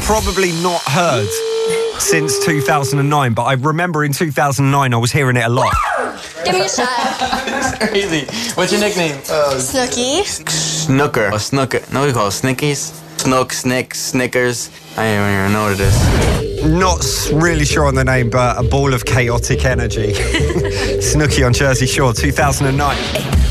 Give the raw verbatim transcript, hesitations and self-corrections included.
probably not heard since two thousand nine, but I remember in two thousand nine I was hearing it a lot. Give me a shot. Crazy. What's your nickname? Uh, Snooky. Snooker. Or Snooker. No, we call it Snickies. Snook, Snick, Snickers. I don't even know what it is. Not really sure on the name, but a ball of chaotic energy. Snooky on Jersey Shore, two thousand nine.